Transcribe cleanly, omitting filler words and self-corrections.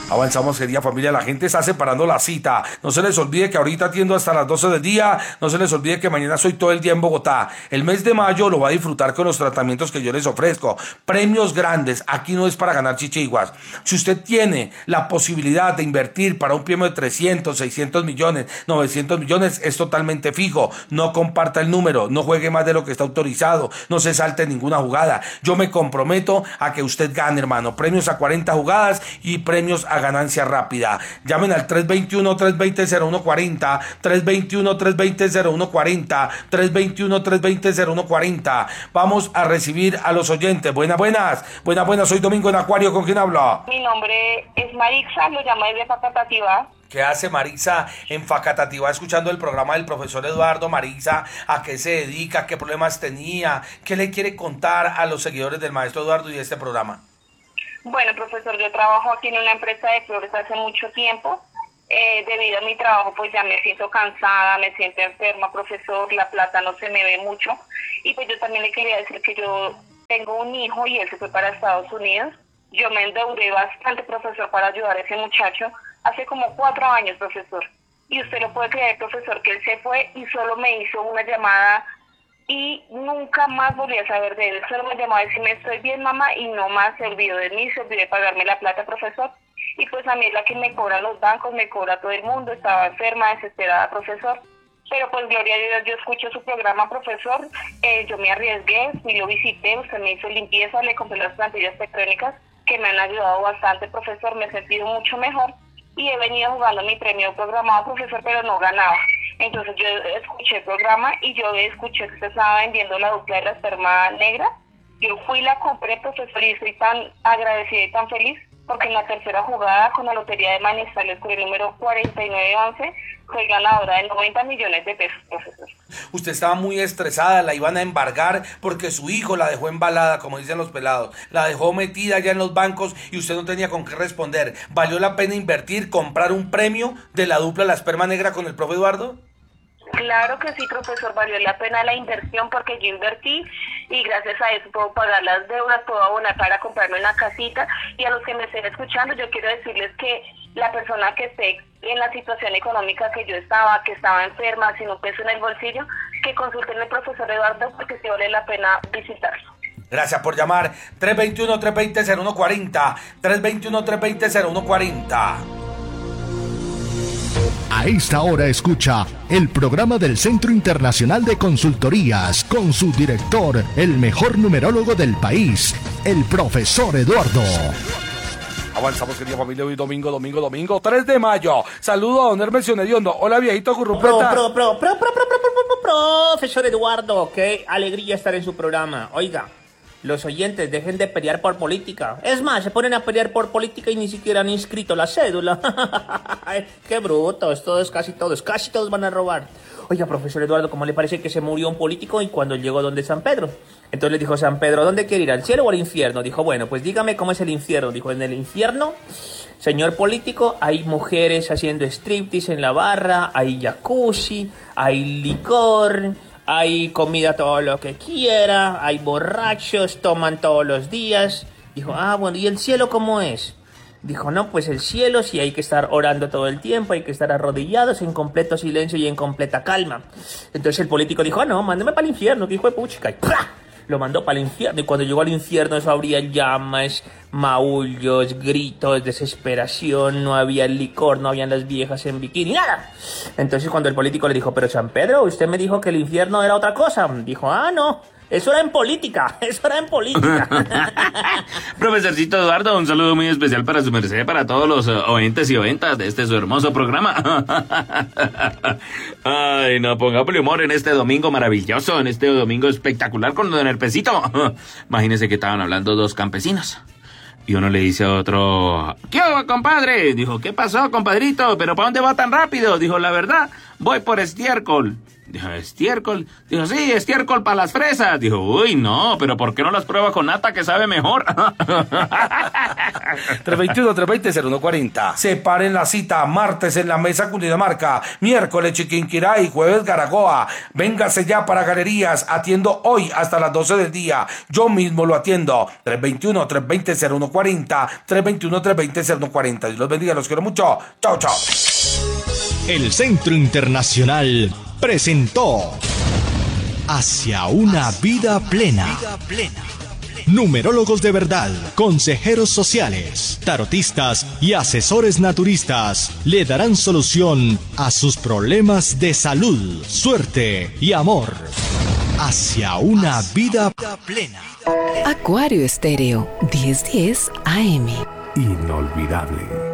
Avanzamos, querida familia, la gente está separando la cita. No se les olvide que ahorita atiendo hasta las 12 del día. No se les olvide que mañana soy todo el día en Bogotá. El mes de mayo lo va a disfrutar con los tratamientos que yo les ofrezco. Premios grandes. Aquí no es para ganar chichiguas. Si usted tiene la posibilidad de invertir para un premio de 300, 600 millones, 900 millones, es totalmente fijo. No comparta el número. No juegue más de lo que está autorizado. No se salte ninguna jugada. Yo me comprometo a que usted gane, hermano. Premios a 40 jugadas y premios a ganancia rápida. Llamen al 321-320-0140, 321-320-0140, 321-320-0140. Vamos a recibir a los oyentes. Buenas, soy Domingo en Acuario. ¿Con quién habla? Mi nombre es Marixa, lo llamo desde Facatativá. ¿Qué hace Marixa en Facatativá escuchando el programa del profesor Eduardo? Marixa, ¿a qué se dedica? ¿Qué problemas tenía? ¿Qué le quiere contar a los seguidores del maestro Eduardo y de este programa? Bueno, profesor, yo trabajo aquí en una empresa de flores hace mucho tiempo. Debido a mi trabajo, pues ya me siento cansada, me siento enferma, profesor, la plata no se me ve mucho. Y pues yo también le quería decir que yo tengo un hijo y él se fue para Estados Unidos. Yo me endeudé bastante, profesor, para ayudar a ese muchacho hace como 4 años, profesor. Y usted lo puede creer, profesor, que él se fue y solo me hizo una llamada y nunca más volví a saber de él. Solo me llamó a decirme estoy bien, mamá, y no más se olvidó de mí, se olvidó de pagarme la plata, profesor. Y pues a mí es la que me cobran los bancos, me cobra todo el mundo. Estaba enferma, desesperada, profesor. Pero pues gloria a Dios, yo escucho su programa, profesor. Yo me arriesgué, fui, lo visité, usted me hizo limpieza, le compré las plantillas tectónicas que me han ayudado bastante, profesor. Me he sentido mucho mejor y he venido jugando mi premio programado, profesor, pero no ganaba. Entonces yo escuché el programa y yo escuché que usted estaba vendiendo la dupla de la esperma negra. Yo fui, la compré, profesor, y estoy tan agradecida y tan feliz porque en la tercera jugada con la lotería de Manizales con el número 4911 soy ganadora de 90 millones de pesos, profesor. Usted estaba muy estresada, la iban a embargar porque su hijo la dejó embalada, como dicen los pelados, la dejó metida ya en los bancos y usted no tenía con qué responder. ¿Valió la pena invertir, comprar un premio de la dupla La Esperma Negra con el profe Eduardo? Claro que sí, profesor, valió la pena la inversión porque yo invertí y gracias a eso puedo pagar las deudas, puedo abonar para comprarme una casita. Y a los que me estén escuchando, yo quiero decirles que la persona que esté en la situación económica que yo estaba, que estaba enferma, sin un peso en el bolsillo, que consulten al profesor Eduardo porque sí vale la pena visitarlo. Gracias por llamar. 321-320-0140, 321-320-0140. A esta hora escucha el programa del Centro Internacional de Consultorías con su director, el mejor numerólogo del país, el profesor Eduardo. Avanzamos, querida familia, hoy domingo, 3 de mayo. Saludo a don Hermes Hediondo. Hola, viejito Currupeta. Profesor Eduardo, qué alegría estar en su programa. Oiga, los oyentes dejen de pelear por política. Es más, se ponen a pelear por política y ni siquiera han inscrito la cédula. Qué brutos, casi todos van a robar. Oiga, profesor Eduardo, ¿cómo le parece que se murió un político y cuando llegó donde San Pedro? Entonces le dijo San Pedro, ¿dónde quiere ir? ¿Al cielo o al infierno? Dijo, bueno, pues dígame cómo es el infierno. Dijo, en el infierno, señor político, hay mujeres haciendo striptease en la barra, hay jacuzzi, hay licor, hay comida todo lo que quiera, hay borrachos, toman todos los días. Dijo, bueno, ¿y el cielo cómo es? Dijo, no, pues el cielo sí hay que estar orando todo el tiempo, hay que estar arrodillados en completo silencio y en completa calma. Entonces el político dijo, no, mándeme para el infierno, que hijo de puchica. Y ¡pra! Lo mandó para el infierno, y cuando llegó al infierno eso habría llamas, maullos, gritos, desesperación, no había licor, no habían las viejas en bikini, nada. Entonces cuando el político le dijo, pero San Pedro, usted me dijo que el infierno era otra cosa. Dijo, no, eso era en política. Profesorcito Eduardo, un saludo muy especial para su merced, para todos los oyentes y oyentas de este su hermoso programa. Ay, no, pongámosle humor en este domingo maravilloso, en este domingo espectacular con don Herpecito. Imagínese que estaban hablando dos campesinos. Y uno le dice a otro, ¿qué hago, compadre? Dijo, ¿qué pasó, compadrito? ¿Pero para dónde va tan rápido? Dijo, la verdad, voy por estiércol. Dijo, ¿estiércol? Dijo, sí, estiércol para las fresas. Dijo, uy, no, pero ¿por qué no las prueba con nata que sabe mejor? 321-320-0140. Separen la cita, martes en la mesa Cundinamarca, miércoles Chiquinquirá y jueves Garagoa. Véngase ya para Galerías, atiendo hoy hasta las 12 del día. Yo mismo lo atiendo. 321-320-0140, 321-320-0140. Dios los bendiga, los quiero mucho. Chao, chao. El Centro Internacional presentó Hacia una vida plena. Numerólogos de verdad, consejeros sociales, tarotistas y asesores naturistas le darán solución a sus problemas de salud, suerte y amor. Hacia una vida plena. Acuario Estéreo, 1010 AM. Inolvidable.